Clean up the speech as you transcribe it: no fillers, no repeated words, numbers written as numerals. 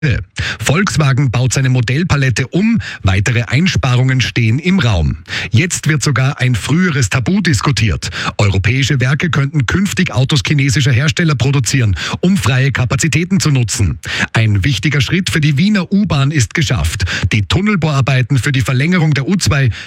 Volkswagen baut seine Modellpalette um, weitere Einsparungen stehen im Raum. Jetzt wird sogar ein früheres Tabu diskutiert. Europäische Werke könnten künftig Autos chinesischer Hersteller produzieren, um freie Kapazitäten zu nutzen. Ein wichtiger Schritt für die Wiener U-Bahn ist geschafft. Die Tunnelbohrarbeiten für die Verlängerung der U2